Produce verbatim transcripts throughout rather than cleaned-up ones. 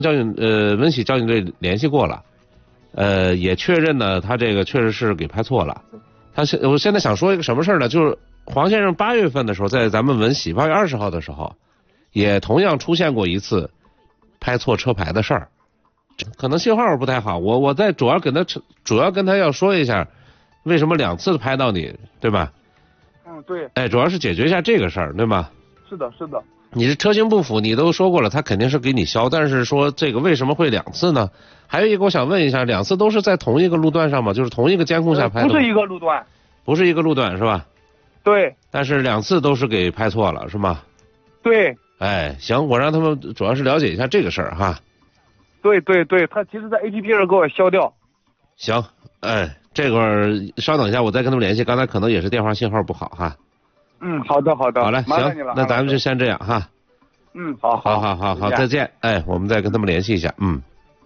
交警呃温喜交警队联系过了，呃也确认呢，他这个确实是给拍错了。他现我现在想说一个什么事呢？就是黄先生八月份的时候，在咱们温喜八月二十号的时候，也同样出现过一次拍错车牌的事儿，可能信号不太好。我我在主要跟他主要跟他要说一下，为什么两次拍到你，对吧？ 嗯，对。 哎，主要是解决一下这个事儿，对吗？ 是的，是的。 你是车型不符，你都说过了，他肯定是给你消，但是说这个为什么会两次呢？还有一个我想问一下，两次都是在同一个路段上吗？就是同一个监控下拍的？ 不是一个路段。 不是一个路段是吧？ 对。 但是两次都是给拍错了是吗？ 对。 哎，行，我让他们主要是了解一下这个事儿哈。 对对对，他其实在 A P P 上给我消掉。 行，哎，这会儿稍等一下，我再跟他们联系，刚才可能也是电话信号不好哈。 嗯，好的好的。 好嘞，行，那咱们就先这样哈。 嗯，好， 好，好，好，好，再见。哎，我们再跟他们联系一下。嗯。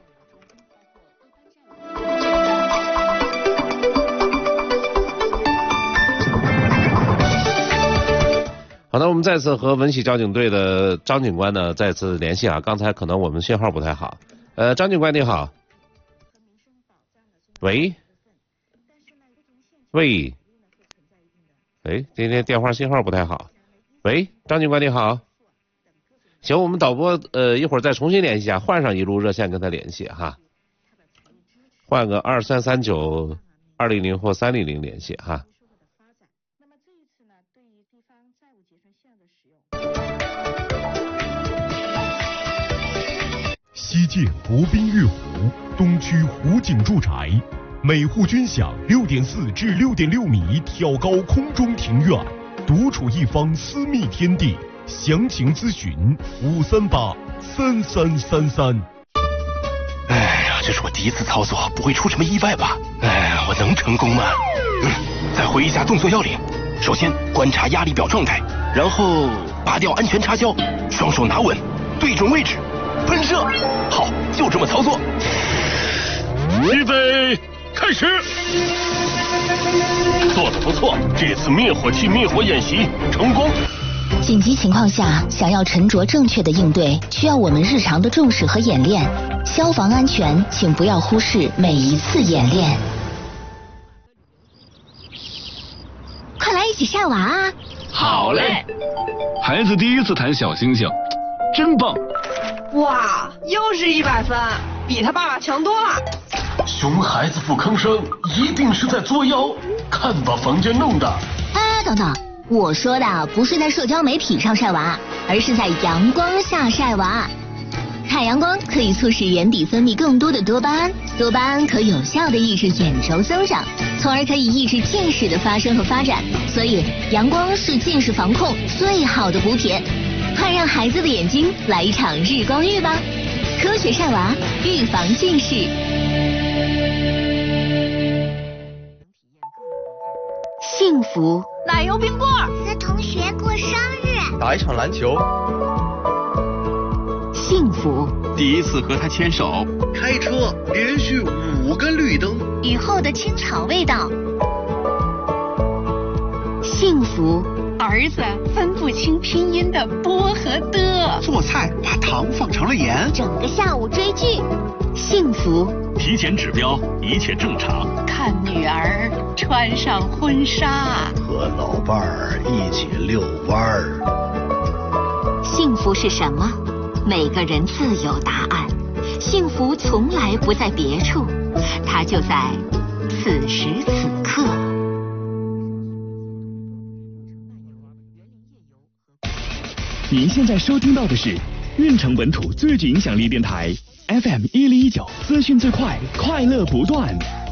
好的，我们再次和温喜交警队的张警官呢再次联系啊。刚才可能我们信号不太好。呃，张警官你好。喂。喂。哎，今天电话信号不太好。喂，张警官你好。行，我们导播呃一会儿再重新联系一下，换上一路热线跟他联系哈。换个二三三九二零零或三零零联系哈。 西建国宾悦湖东区湖景住宅，每户均享六点四至六点六米挑高空中庭院，独处一方私密天地。详情咨询五三八三三三三。 哎呀，这是我第一次操作，不会出什么意外吧？哎，我能成功吗？嗯，再回忆一下动作要领。首先观察压力表状态，然后拔掉安全插销，双手拿稳，对准位置，喷射。好，就这么操作。 预备，开始。做得不错，这次灭火器灭火演习成功。 紧急情况下，想要沉着正确的应对，需要我们日常的重视和演练。消防安全，请不要忽视每一次演练。 快来一起晒娃啊！ 好嘞！孩子第一次弹小星星，真棒！ 哇，又是一百分，比他爸爸强多了。 熊孩子不吭声，一定是在作妖，看把房间弄的。 哎，等等。我说的不是在社交媒体上晒娃，而是在阳光下晒娃。太阳光可以促使眼底分泌更多的多巴胺，多巴胺可有效的抑制眼轴增长，从而可以抑制近视的发生和发展。所以，阳光是近视防控最好的补品。快让孩子的眼睛来一场日光浴吧！科学晒娃，预防近视。幸福。 奶油冰棍儿， 和同学过生日， 打一场篮球， 幸福。 第一次和他牵手，开车连续五个绿灯， 雨后的青草味道， 幸福。 儿子分不清拼音的波和的， 做菜把糖放成了盐， 整个下午追剧， 幸福。 体检指标一切正常， 看女儿穿上婚纱， 和老伴儿一起遛弯儿。 幸福是什么？每个人自有答案。幸福从来不在别处，它就在此时此刻。 您现在收听到的是运城本土最具影响力电台 F M 一零一九，资讯最快，快乐不断。